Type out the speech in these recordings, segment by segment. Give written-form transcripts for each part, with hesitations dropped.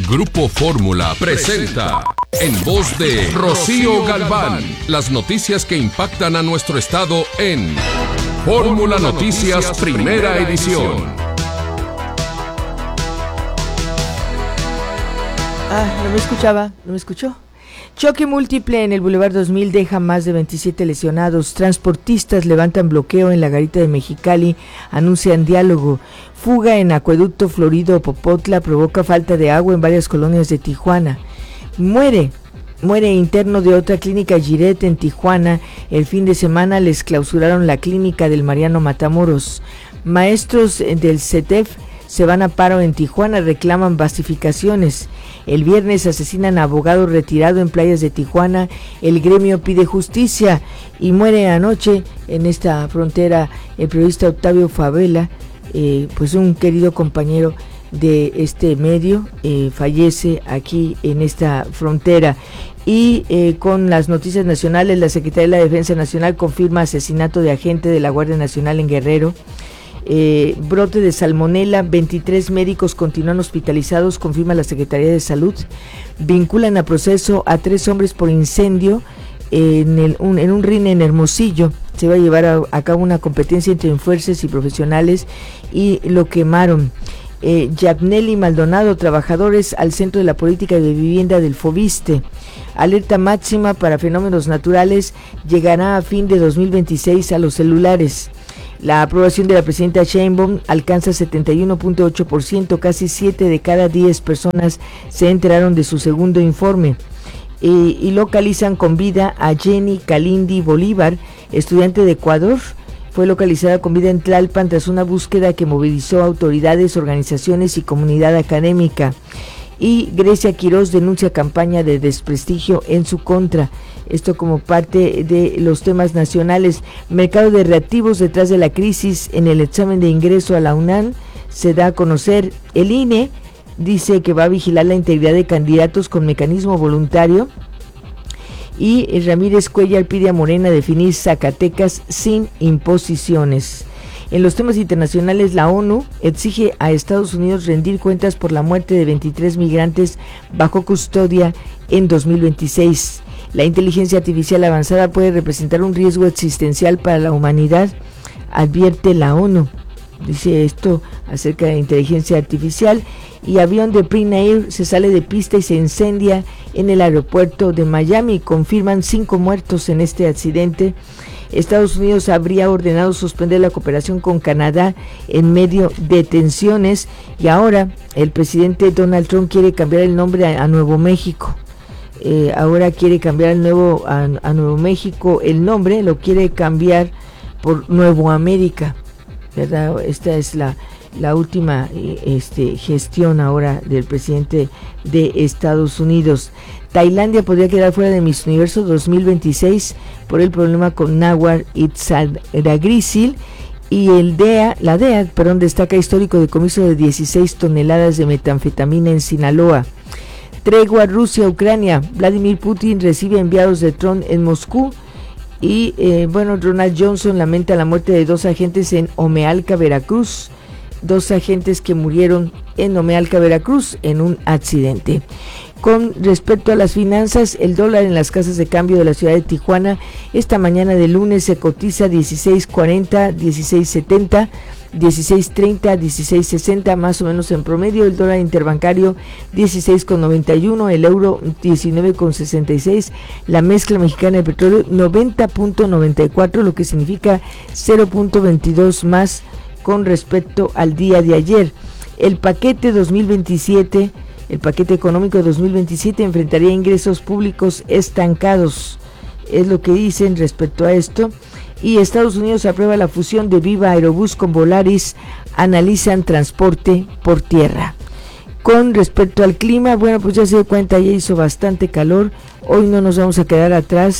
Grupo Fórmula presenta, en voz de Rocío Galván, las noticias que impactan a nuestro estado en Fórmula Noticias Primera Edición. No me escuchó. Choque múltiple en el Boulevard 2000 deja más de 27 lesionados. Transportistas levantan bloqueo en la garita de Mexicali, anuncian diálogo. Fuga en acueducto Florido Popotla provoca falta de agua en varias colonias de Tijuana. Muere interno de otra clínica Giret en Tijuana. El fin de semana les clausuraron la clínica del Mariano Matamoros. Maestros del CETEF se van a paro en Tijuana, reclaman basificaciones. El viernes asesinan a abogado retirado en playas de Tijuana. El gremio pide justicia y muere anoche en esta frontera el periodista Octavio Favela, pues un querido compañero de este medio, fallece aquí en esta frontera. Y con las noticias nacionales, la Secretaría de la Defensa Nacional confirma asesinato de agente de la Guardia Nacional en Guerrero. Brote de salmonela, 23 médicos continúan hospitalizados, confirma la Secretaría de Salud. Vinculan a proceso a 3 hombres por incendio en un RIN en Hermosillo. Se va a llevar a cabo una competencia entre influencers y profesionales y lo quemaron. Yabneli Maldonado, trabajadores al Centro de la Política de Vivienda del Fobiste. Alerta máxima para fenómenos naturales llegará a fin de 2026 a los celulares. La aprobación de la presidenta Sheinbaum alcanza 71.8%, casi 7 de cada 10 personas se enteraron de su segundo informe. Y localizan con vida a Jenny Kalindi Bolívar, estudiante de Ecuador. Fue localizada con vida en Tlalpan tras una búsqueda que movilizó autoridades, organizaciones y comunidad académica. Y Grecia Quirós denuncia campaña de desprestigio en su contra. Esto como parte de los temas nacionales. Mercado de reactivos detrás de la crisis en el examen de ingreso a la UNAM. Se da a conocer. El INE dice que va a vigilar la integridad de candidatos con mecanismo voluntario. Y Ramírez Cuellar pide a Morena definir Zacatecas sin imposiciones. En los temas internacionales, la ONU exige a Estados Unidos rendir cuentas por la muerte de 23 migrantes bajo custodia en 2026. La inteligencia artificial avanzada puede representar un riesgo existencial para la humanidad, advierte la ONU. Dice esto acerca de la inteligencia artificial. Y avión de Print Air se sale de pista y se incendia en el aeropuerto de Miami. Confirman 5 muertos en este accidente. Estados Unidos habría ordenado suspender la cooperación con Canadá en medio de tensiones. Y ahora el presidente Donald Trump quiere cambiar el nombre a Nuevo México. Ahora quiere cambiar a Nuevo México, el nombre lo quiere cambiar por Nuevo América, ¿verdad? Esta es la última gestión ahora del presidente de Estados Unidos. Tailandia podría quedar fuera de Miss Universo 2026 por el problema con Nawar Itzadagrisil. Y la DEA destaca histórico decomiso de 16 toneladas de metanfetamina en Sinaloa. Tregua Rusia-Ucrania. Vladimir Putin recibe enviados de Trump en Moscú. Y Ronald Johnson lamenta la muerte de 2 agentes en Omealca, Veracruz. 2 agentes que murieron en Omealca, Veracruz, en un accidente. Con respecto a las finanzas, el dólar en las casas de cambio de la ciudad de Tijuana esta mañana de lunes se cotiza 16.40, 16.70, 16.30, 16.60, más o menos en promedio. El dólar interbancario 16.91, el euro 19.66, la mezcla mexicana de petróleo 90.94, lo que significa 0.22 más con respecto al día de ayer. El paquete económico de 2027 enfrentaría ingresos públicos estancados, es lo que dicen respecto a esto. Y Estados Unidos aprueba la fusión de Viva Aerobús con Volaris, analizan transporte por tierra. Con respecto al clima, pues ya se dio cuenta, ya hizo bastante calor. Hoy no nos vamos a quedar atrás,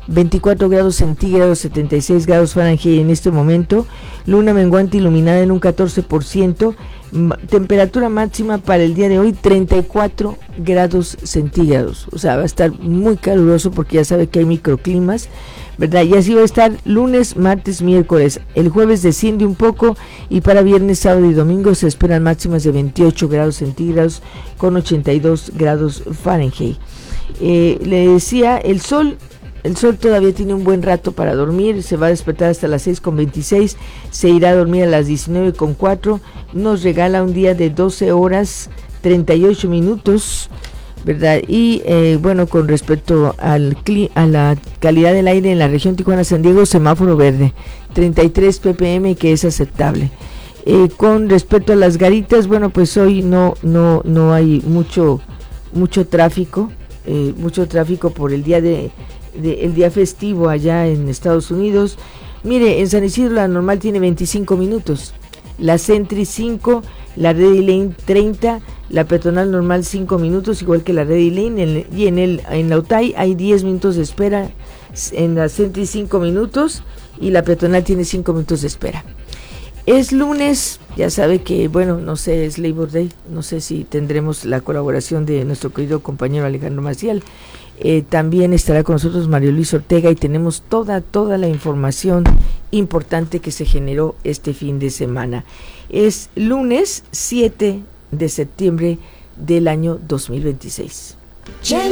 24 grados centígrados, 76 grados Fahrenheit en este momento, luna menguante iluminada en un 14%, temperatura máxima para el día de hoy 34 grados centígrados, o sea, va a estar muy caluroso porque ya sabe que hay microclimas, ¿verdad? Y así va a estar lunes, martes, miércoles. El jueves desciende un poco y para viernes, sábado y domingo se esperan máximas de 28 grados centígrados con 82 grados Fahrenheit. Le decía, el sol todavía tiene un buen rato para dormir, se va a despertar hasta las 6:26, se irá a dormir a las 19:04, nos regala un día de 12 horas 38 minutos, ¿verdad? Y bueno, con respecto a la calidad del aire en la región Tijuana-San Diego, semáforo verde, 33 ppm, que es aceptable. Con respecto a las garitas, bueno, pues hoy no hay mucho tráfico, por el día el día festivo allá en Estados Unidos. Mire, en San Isidro la normal tiene 25 minutos, la Sentry 5, la Ready Lane 30, la peatonal normal 5 minutos, igual que la Ready Lane, y en la UTAI hay 10 minutos de espera, en la Sentry 5 minutos y la peatonal tiene 5 minutos de espera. Es lunes, ya sabe que, bueno, no sé, es Labor Day, no sé si tendremos la colaboración de nuestro querido compañero Alejandro Maciel. También estará con nosotros Mario Luis Ortega y tenemos toda la información importante que se generó este fin de semana. Es lunes 7 de septiembre del año 2026.